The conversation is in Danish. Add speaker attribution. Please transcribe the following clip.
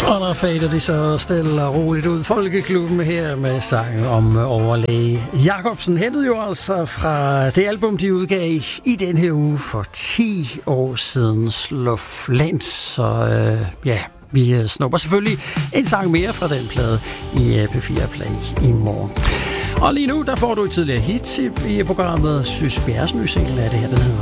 Speaker 1: Og der fader det så stille og roligt ud. Folkeklubben her med sangen om overlæge Jacobsen hentede jo altså fra det album, de udgav i den her uge for 10 år siden, Slåflens. Så ja, vi snupper selvfølgelig en sang mere fra den plade i P4 Play i morgen. Og lige nu, der får du et tidligere hit i programmet. Synes Bjergsnø-singlen af det her, den hedder